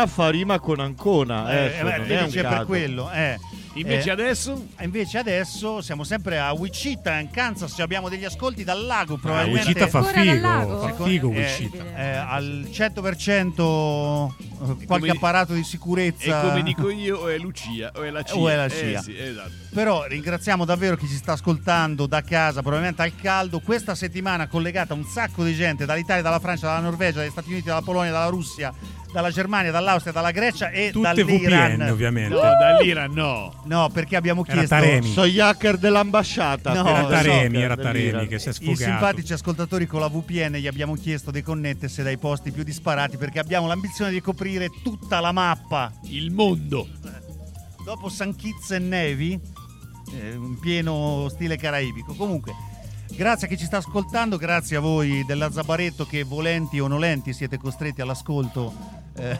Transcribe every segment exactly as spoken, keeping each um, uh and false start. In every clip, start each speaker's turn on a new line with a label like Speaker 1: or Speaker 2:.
Speaker 1: Ancona fa rima con Ancona. Eh,
Speaker 2: Eh,
Speaker 1: non
Speaker 2: eh,
Speaker 1: è
Speaker 2: vedi,
Speaker 1: un
Speaker 2: c'è
Speaker 1: caso.
Speaker 2: per quello. Eh.
Speaker 3: Invece
Speaker 2: Eh,
Speaker 3: adesso?
Speaker 2: Invece adesso siamo sempre a Wichita, in Kansas, abbiamo degli ascolti dal lago
Speaker 4: Ah,
Speaker 2: probabilmente.
Speaker 4: Wichita fa
Speaker 5: Ancora dal
Speaker 4: figo,
Speaker 5: lago?
Speaker 4: fa figo
Speaker 2: Eh,
Speaker 4: Wichita.
Speaker 2: eh, al cento per cento qualche
Speaker 3: come-
Speaker 2: apparato di sicurezza.
Speaker 3: E come dico io, o è Lucia o è la C I A.
Speaker 2: O è la
Speaker 3: Eh,
Speaker 2: C I A.
Speaker 3: sì, esatto.
Speaker 2: Però ringraziamo davvero chi ci sta ascoltando da casa, probabilmente al caldo. Questa settimana collegata un sacco di gente dall'Italia, dalla Francia, dalla Norvegia, dagli Stati Uniti, dalla Polonia, dalla Russia, dalla Germania, dall'Austria, dalla Grecia e
Speaker 4: Tutte
Speaker 2: dall'Iran.
Speaker 4: V P N ovviamente.
Speaker 3: No, dall'Iran no.
Speaker 2: No, perché abbiamo
Speaker 4: Era
Speaker 2: chiesto
Speaker 4: Taremi.
Speaker 1: So gli hacker dell'ambasciata.
Speaker 2: No,
Speaker 1: per
Speaker 4: Era
Speaker 1: il
Speaker 4: Taremi,
Speaker 1: soccer
Speaker 4: era Taremi
Speaker 1: dell'Iran.
Speaker 4: che si è
Speaker 2: i
Speaker 4: sfogato.
Speaker 2: simpatici ascoltatori con la V P N gli abbiamo chiesto di connettersi dai posti più disparati perché abbiamo l'ambizione di coprire tutta la mappa.
Speaker 3: Il mondo.
Speaker 2: Dopo San Kitts e Nevi, eh, in pieno stile caraibico. Comunque, grazie a chi ci sta ascoltando, grazie a voi della Zabaretto che volenti o nolenti siete costretti all'ascolto eh,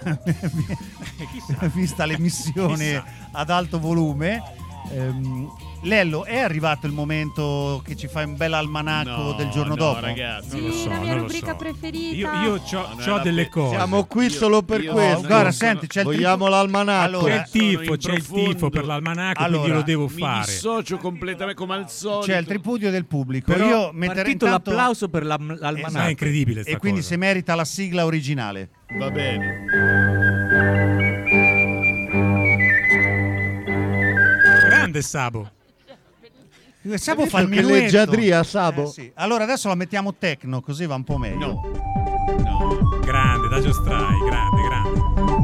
Speaker 2: vista l'emissione ad alto volume. Ehm, Lello, è arrivato il momento che ci fai un bel almanacco
Speaker 3: No,
Speaker 2: del giorno
Speaker 3: no,
Speaker 2: dopo?
Speaker 3: ragazzi.
Speaker 4: Non lo
Speaker 5: Sì,
Speaker 4: so,
Speaker 5: la mia
Speaker 4: non lo
Speaker 5: rubrica
Speaker 4: so.
Speaker 5: preferita.
Speaker 4: Io, io c'ho,
Speaker 3: No,
Speaker 4: c'ho
Speaker 3: no,
Speaker 4: delle
Speaker 3: no,
Speaker 4: cose.
Speaker 1: Siamo qui
Speaker 3: Io-
Speaker 1: solo per
Speaker 3: io-
Speaker 1: questo.
Speaker 2: No, guarda,
Speaker 3: no,
Speaker 2: senti, c'è il
Speaker 1: Vogliamo l'almanacco.
Speaker 2: Allora,
Speaker 4: C'è il tifo,
Speaker 3: sono in
Speaker 4: c'è il
Speaker 3: profondo.
Speaker 4: tifo per l'almanacco,
Speaker 2: Allora,
Speaker 4: quindi lo devo
Speaker 3: Mi
Speaker 4: fare.
Speaker 3: dissocio completamente come al solito.
Speaker 2: C'è il tripudio del pubblico.
Speaker 6: Però
Speaker 2: Io metterei
Speaker 6: partito
Speaker 2: intanto...
Speaker 6: l'applauso per l'am-
Speaker 4: Ma
Speaker 6: l'almanacco.
Speaker 4: è incredibile sta
Speaker 2: E quindi
Speaker 4: cosa.
Speaker 2: se merita la sigla originale.
Speaker 3: Va bene.
Speaker 4: Grande Sabo.
Speaker 2: Sabo fa il
Speaker 1: Che
Speaker 2: minuetto.
Speaker 1: leggiadria, Sabo.
Speaker 2: Eh, sì. Allora adesso la mettiamo techno, così va un po' meglio.
Speaker 3: No. No.
Speaker 4: Grande, Daggio Strai, grande, grande.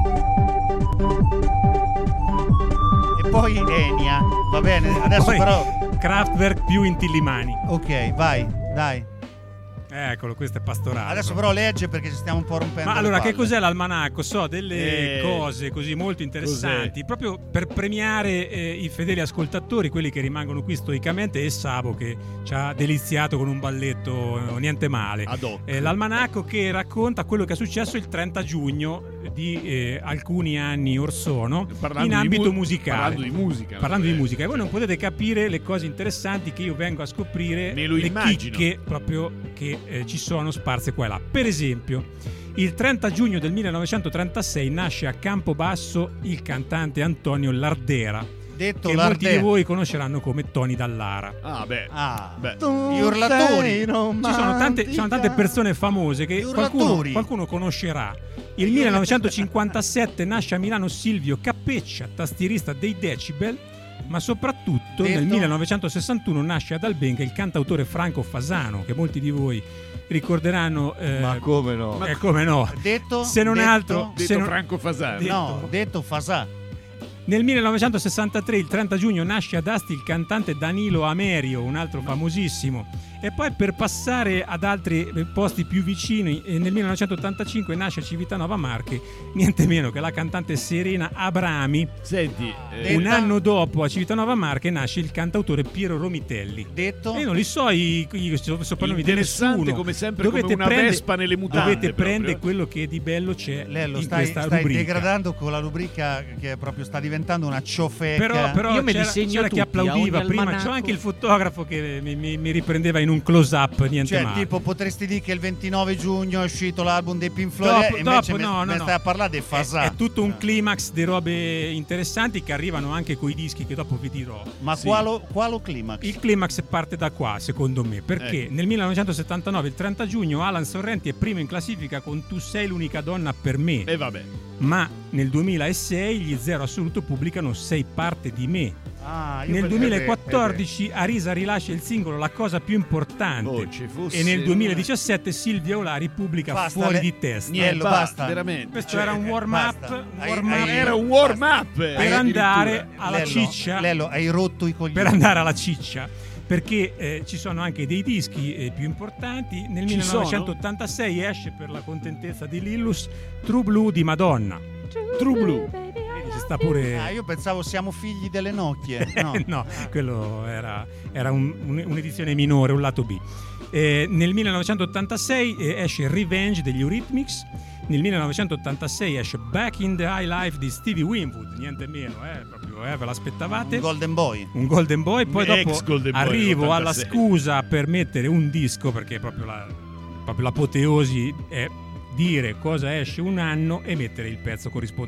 Speaker 2: E poi Enia, va bene? Adesso
Speaker 4: Poi
Speaker 2: però...
Speaker 4: Kraftwerk più Intillimani.
Speaker 2: Ok, vai, dai.
Speaker 4: Eccolo, questo è pastorale.
Speaker 2: Adesso
Speaker 4: proprio.
Speaker 2: però legge perché ci stiamo un po' rompendo
Speaker 4: Ma
Speaker 2: le
Speaker 4: allora, che
Speaker 2: palle.
Speaker 4: cos'è l'almanacco? So delle
Speaker 3: Eh,
Speaker 4: cose così molto interessanti, proprio per premiare eh, i fedeli ascoltatori, quelli che rimangono qui stoicamente, e Sabo che ci ha deliziato con un balletto eh, niente male.
Speaker 3: Ad hoc.
Speaker 4: Eh, l'almanacco che racconta quello che è successo il trenta giugno di eh, alcuni anni or sono
Speaker 3: Parlando
Speaker 4: in
Speaker 3: di
Speaker 4: ambito
Speaker 3: mu-
Speaker 4: musicale.
Speaker 3: parlando di musica,
Speaker 4: Parlando di
Speaker 3: vabbè.
Speaker 4: musica. E voi non potete capire le cose interessanti che io vengo a scoprire,
Speaker 3: Me lo
Speaker 4: le
Speaker 3: immagino.
Speaker 4: chicche proprio che eh, ci sono sparse qua e là. Per esempio, il trenta giugno del millenovecentotrentasei nasce a Campobasso il cantante Antonio Lardera,
Speaker 2: Detto
Speaker 4: che molti
Speaker 2: l'Ardè.
Speaker 4: di voi conosceranno come Tony Dallara.
Speaker 3: Ah, beh.
Speaker 2: Ah,
Speaker 3: Beh.
Speaker 1: Tu
Speaker 2: Gli urlatori.
Speaker 1: sei
Speaker 4: Ci sono tante, ci sono tante
Speaker 1: romantica.
Speaker 4: persone famose che
Speaker 2: Gli
Speaker 4: qualcuno,
Speaker 2: urlatori.
Speaker 4: qualcuno conoscerà. Il millenovecentocinquantasette nasce a Milano Silvio Cappeccia, tastierista dei Decibel, ma soprattutto
Speaker 2: Detto.
Speaker 4: nel millenovecentosessantuno nasce ad Albenga il cantautore Franco Fasano, che molti di voi ricorderanno. eh,
Speaker 1: Ma come no?
Speaker 4: eh, come no?
Speaker 2: detto
Speaker 4: Se non
Speaker 2: detto,
Speaker 4: altro,
Speaker 3: Detto
Speaker 4: se non-
Speaker 3: Franco Fasano.
Speaker 2: No, detto Fasà.
Speaker 4: Nel millenovecentosessantatré, il trenta giugno, nasce ad Asti il cantante Danilo Amerio, un altro famosissimo. E poi, per passare ad altri eh, posti più vicini, eh, nel millenovecentottantacinque nasce a Civitanova Marche niente meno che la cantante Serena Abrami.
Speaker 3: Senti, eh,
Speaker 4: Un
Speaker 2: Detta-
Speaker 4: anno dopo, a Civitanova Marche, nasce il cantautore Piero Romitelli.
Speaker 2: Detto
Speaker 4: E io non li so i, i soprannomi di
Speaker 3: interessante
Speaker 4: nessuno.
Speaker 3: come sempre, come una vespa nelle mutande,
Speaker 4: Dovete
Speaker 3: proprio.
Speaker 4: prendere quello che di bello c'è
Speaker 2: Lello,
Speaker 4: in
Speaker 2: stai,
Speaker 4: questa
Speaker 2: stai
Speaker 4: rubrica.
Speaker 2: degradando con la rubrica che proprio sta diventando una ciofeca.
Speaker 4: Però, però
Speaker 6: Io me li
Speaker 4: c'era,
Speaker 6: segno
Speaker 4: c'era chi
Speaker 6: tutti,
Speaker 4: applaudiva
Speaker 6: a ogni
Speaker 4: prima,
Speaker 6: almanacco.
Speaker 4: c'era anche il fotografo che mi, mi- mi riprendeva in un close up, niente
Speaker 2: Cioè,
Speaker 4: male.
Speaker 2: tipo, potresti dire che il ventinove giugno è uscito l'album dei Pink Floyd
Speaker 4: Dopo-
Speaker 2: e invece
Speaker 4: dopo,
Speaker 2: me,
Speaker 4: no, no,
Speaker 2: me
Speaker 4: no.
Speaker 2: stai a parlare di Fasà.
Speaker 4: È, è tutto un
Speaker 2: Eh.
Speaker 4: climax di robe interessanti che arrivano anche coi dischi che dopo vi dirò.
Speaker 2: Ma
Speaker 3: Sì.
Speaker 2: qualo, qualo climax?
Speaker 4: Il climax parte da qua, secondo me, perché
Speaker 3: Ecco.
Speaker 4: nel millenovecentosettantanove, il trenta giugno, Alan Sorrenti è primo in classifica con Tu sei l'unica donna per me.
Speaker 3: e vabbè.
Speaker 4: Ma nel duemilasei gli Zero Assoluto pubblicano Sei parte di me.
Speaker 2: Ah, io
Speaker 4: Nel
Speaker 2: per-
Speaker 4: duemilaquattordici Arisa rilascia il singolo La cosa più importante.
Speaker 3: Oh, ci fosse
Speaker 4: E nel
Speaker 3: una-
Speaker 4: duemiladiciassette Silvia Olari pubblica
Speaker 2: Basta,
Speaker 4: Fuori
Speaker 2: le-
Speaker 4: di testa.
Speaker 2: Niello,
Speaker 3: Eh,
Speaker 2: basta.
Speaker 3: Veramente.
Speaker 4: Questo
Speaker 3: Cioè,
Speaker 4: era un warm
Speaker 2: basta.
Speaker 4: up,
Speaker 2: Hai-
Speaker 4: warm up
Speaker 2: hai-
Speaker 3: Era un warm up
Speaker 4: per
Speaker 3: eh,
Speaker 4: andare
Speaker 3: addirittura.
Speaker 4: alla
Speaker 2: Lello,
Speaker 4: ciccia.
Speaker 2: Lello, hai rotto i coglioni.
Speaker 4: Per andare alla ciccia. Perché eh, ci sono anche dei dischi eh, più importanti. Nel
Speaker 3: Ci
Speaker 4: millenovecentottantasei esce, per la contentezza di Lillus, True Blue di Madonna.
Speaker 3: True Blue.
Speaker 4: Vedi, ci sta pure.
Speaker 2: Ah, io pensavo siamo figli delle Nokie. No.
Speaker 4: no, quello era, era un- un- un'edizione minore, un lato B. Eh, nel millenovecentottantasei eh, esce Revenge degli Eurythmics. Nel millenovecentottantasei esce Back in the High Life di Stevie Winwood, niente meno, eh, proprio, eh, ve l'aspettavate.
Speaker 2: Un Golden Boy.
Speaker 4: Un Golden Boy, poi
Speaker 3: Un
Speaker 4: dopo
Speaker 3: ex Golden Boy
Speaker 4: arrivo alla
Speaker 3: dell'ottantasei.
Speaker 4: scusa per mettere un disco, perché proprio, la, proprio l'apoteosi è dire cosa esce un anno e mettere il pezzo corrispondente.